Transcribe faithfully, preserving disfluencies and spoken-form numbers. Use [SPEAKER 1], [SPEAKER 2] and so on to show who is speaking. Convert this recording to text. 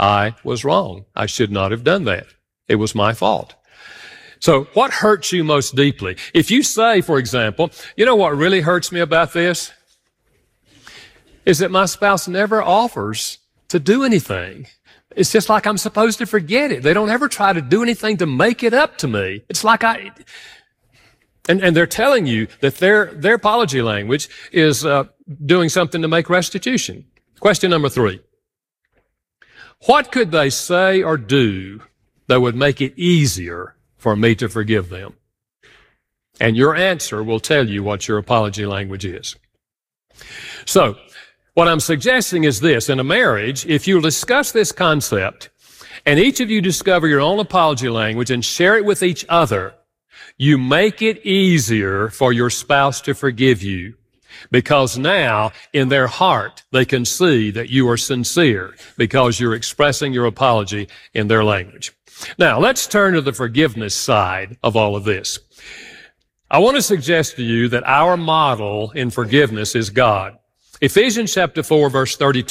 [SPEAKER 1] I was wrong. I should not have done that. It was my fault. So what hurts you most deeply? If you say, for example, you know what really hurts me about this? Is that my spouse never offers to do anything. It's just like I'm supposed to forget it. They don't ever try to do anything to make it up to me. It's like I, and, and they're telling you that their, their apology language is uh, doing something to make restitution. Question number three. What could they say or do that would make it easier for me to forgive them? And your answer will tell you what your apology language is. So, what I'm suggesting is this. In a marriage, if you discuss this concept and each of you discover your own apology language and share it with each other, you make it easier for your spouse to forgive you, because now in their heart they can see that you are sincere because you're expressing your apology in their language. Now, let's turn to the forgiveness side of all of this. I want to suggest to you that our model in forgiveness is God. Ephesians chapter four, verse thirty-two